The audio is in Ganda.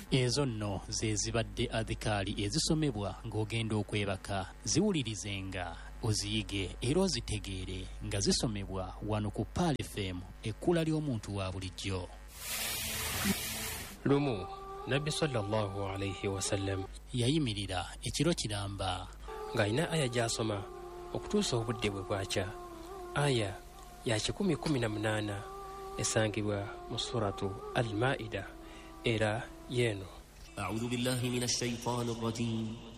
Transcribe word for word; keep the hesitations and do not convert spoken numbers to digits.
Ezo nno ze zibadde adhikaali ezisomebwa ng'ogenda okwebaka. Ziwulirizenga, oziyige era ozitegeere nga zisomebwa wano ku Paal F M, ekkula ly'omuntu wa bulijjo. Lumu Nabbi sallallahu alayhi wasallam yayimirira ekiro kiramba ng'alina aya gy'asoma okutuusa obudde bwe bwakya. Aya ya kikumi kumi na munaana esangibwa mu suratu Al-Maida era yeeno. A'udhu billahi minash shaytanir rajim.